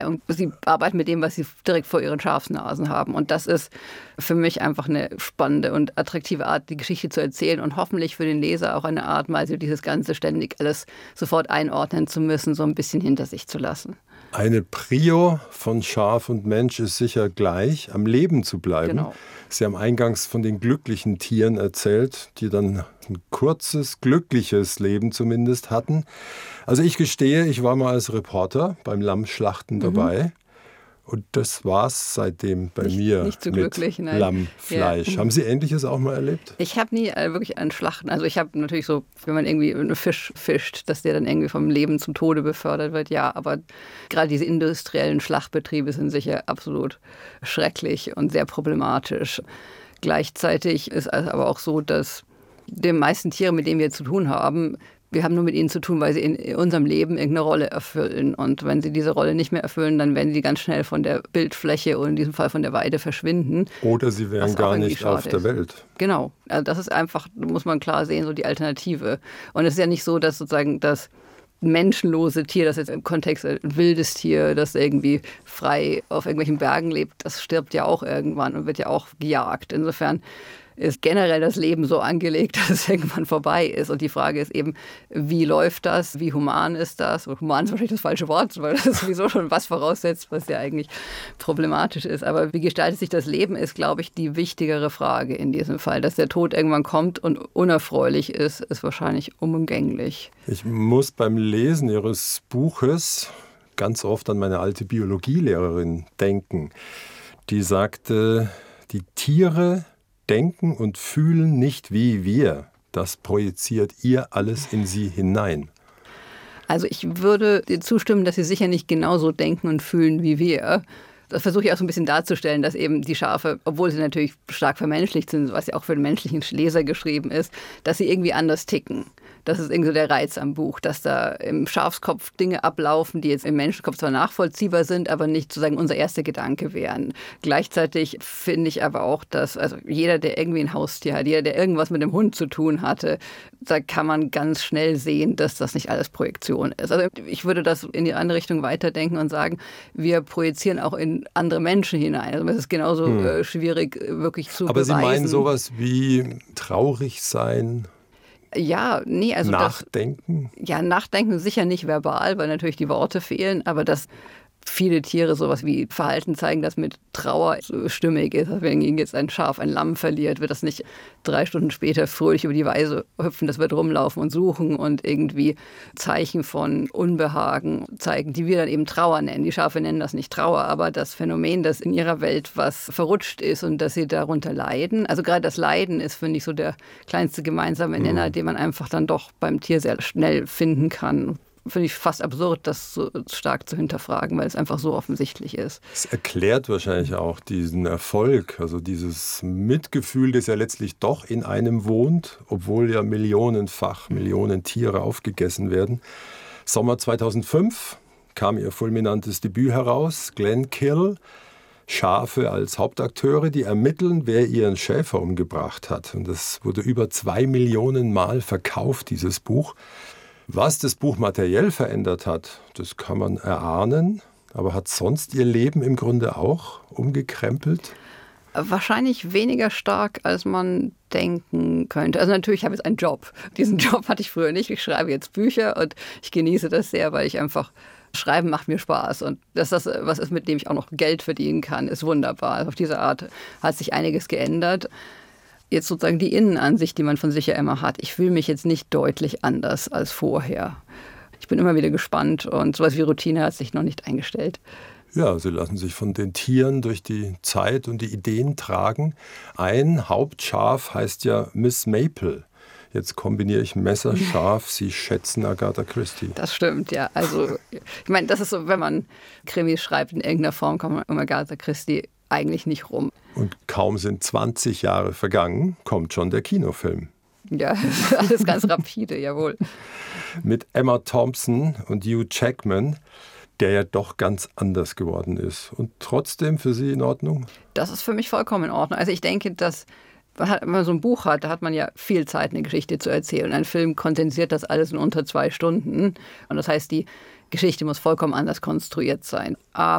Und sie arbeiten mit dem, was sie direkt vor ihren Schafsnasen haben. Und das ist für mich einfach eine spannende und attraktive Art, die Geschichte zu erzählen und hoffentlich für den Leser auch eine Art, mal so dieses Ganze ständig alles sofort einordnen zu müssen, so ein bisschen hinter sich zu lassen. Eine Prio von Schaf und Mensch ist sicher gleich, am Leben zu bleiben. Genau. Sie haben eingangs von den glücklichen Tieren erzählt, die dann ein kurzes, glückliches Leben zumindest hatten. Also ich gestehe, ich war mal als Reporter beim Lammschlachten dabei. Und das war's seitdem bei mir nicht so mit glücklich, nein. Lammfleisch. Ja. Haben Sie Ähnliches auch mal erlebt? Ich habe nie wirklich an Schlachten, also ich habe natürlich so, wenn man irgendwie einen Fisch fischt, dass der dann irgendwie vom Leben zum Tode befördert wird, ja, aber gerade diese industriellen Schlachtbetriebe sind sicher absolut schrecklich und sehr problematisch. Gleichzeitig ist es aber auch so, dass die meisten Tiere, mit denen wir zu tun haben, wir haben nur mit ihnen zu tun, weil sie in unserem Leben irgendeine Rolle erfüllen. Und wenn sie diese Rolle nicht mehr erfüllen, dann werden sie ganz schnell von der Bildfläche oder in diesem Fall von der Weide verschwinden. Oder sie wären gar nicht auf der Welt. Genau. Also das ist einfach, muss man klar sehen, so die Alternative. Und es ist ja nicht so, dass sozusagen das menschenlose Tier, das jetzt im Kontext ein wildes Tier, das irgendwie frei auf irgendwelchen Bergen lebt, das stirbt ja auch irgendwann und wird ja auch gejagt. Insofern ist generell das Leben so angelegt, dass es irgendwann vorbei ist. Und die Frage ist eben, wie läuft das? Wie human ist das? Und human ist wahrscheinlich das falsche Wort, weil das sowieso schon was voraussetzt, was ja eigentlich problematisch ist. Aber wie gestaltet sich das Leben, ist, glaube ich, die wichtigere Frage in diesem Fall. Dass der Tod irgendwann kommt und unerfreulich ist, ist wahrscheinlich unumgänglich. Ich muss beim Lesen Ihres Buches ganz oft an meine alte Biologielehrerin denken. Die sagte, die Tiere denken und fühlen nicht wie wir. Das projiziert ihr alles in sie hinein. Also ich würde dir zustimmen, dass sie sicher nicht genauso denken und fühlen wie wir. Das versuche ich auch so ein bisschen darzustellen, dass eben die Schafe, obwohl sie natürlich stark vermenschlicht sind, was ja auch für den menschlichen Leser geschrieben ist, dass sie irgendwie anders ticken. Das ist irgendwie so der Reiz am Buch, dass da im Schafskopf Dinge ablaufen, die jetzt im Menschenkopf zwar nachvollziehbar sind, aber nicht sozusagen unser erster Gedanke wären. Gleichzeitig finde ich aber auch, dass also jeder, der irgendwie ein Haustier hat, jeder, der irgendwas mit dem Hund zu tun hatte, da kann man ganz schnell sehen, dass das nicht alles Projektion ist. Also ich würde das in die andere Richtung weiterdenken und sagen, wir projizieren auch in andere Menschen hinein. Also es ist genauso schwierig, wirklich zu beweisen. Aber Sie meinen sowas wie traurig sein? Ja, nee, also Nachdenken? Nachdenken sicher nicht verbal, weil natürlich die Worte fehlen, aber dass viele Tiere sowas wie Verhalten zeigen, das mit Trauer so stimmig ist. Also wenn jetzt ein Schaf ein Lamm verliert, wird das nicht 3 Stunden später fröhlich über die Weide hüpfen, das wird rumlaufen und suchen und irgendwie Zeichen von Unbehagen zeigen, die wir dann eben Trauer nennen. Die Schafe nennen das nicht Trauer, aber das Phänomen, dass in ihrer Welt was verrutscht ist und dass sie darunter leiden. Also gerade das Leiden ist, finde ich, so der kleinste gemeinsame Nenner, den man einfach dann doch beim Tier sehr schnell finden kann. Finde ich fast absurd, das so stark zu hinterfragen, weil es einfach so offensichtlich ist. Es erklärt wahrscheinlich auch diesen Erfolg, also dieses Mitgefühl, das ja letztlich doch in einem wohnt, obwohl ja Millionen Tiere aufgegessen werden. Sommer 2005 kam ihr fulminantes Debüt heraus, Glenkill. Schafe als Hauptakteure, die ermitteln, wer ihren Schäfer umgebracht hat. Und das wurde über 2 Millionen Mal verkauft, dieses Buch. Was das Buch materiell verändert hat, das kann man erahnen. Aber hat sonst ihr Leben im Grunde auch umgekrempelt? Wahrscheinlich weniger stark, als man denken könnte. Also natürlich habe ich einen Job. Diesen Job hatte ich früher nicht. Ich schreibe jetzt Bücher und ich genieße das sehr, weil ich einfach Schreiben macht mir Spaß. Und dass das was ist, mit dem ich auch noch Geld verdienen kann, ist wunderbar. Also auf diese Art hat sich einiges geändert. Jetzt sozusagen die Innenansicht, die man von sich ja immer hat. Ich fühle mich jetzt nicht deutlich anders als vorher. Ich bin immer wieder gespannt und sowas wie Routine hat sich noch nicht eingestellt. Ja, sie lassen sich von den Tieren durch die Zeit und die Ideen tragen. Ein Hauptschaf heißt ja Miss Maple. Jetzt kombiniere ich messerscharf. Sie schätzen Agatha Christie. Das stimmt, ja. Also ich meine, das ist so, wenn man Krimis schreibt in irgendeiner Form, kommt man um Agatha Christie eigentlich nicht rum. Und kaum sind 20 Jahre vergangen, kommt schon der Kinofilm. Ja, alles ganz rapide, jawohl. Mit Emma Thompson und Hugh Jackman, der ja doch ganz anders geworden ist. Und trotzdem für Sie in Ordnung? Das ist für mich vollkommen in Ordnung. Also ich denke, dass wenn man so ein Buch hat, da hat man ja viel Zeit, eine Geschichte zu erzählen. Ein Film kondensiert das alles in unter 2 Stunden. Und das heißt, die Geschichte muss vollkommen anders konstruiert sein. Aber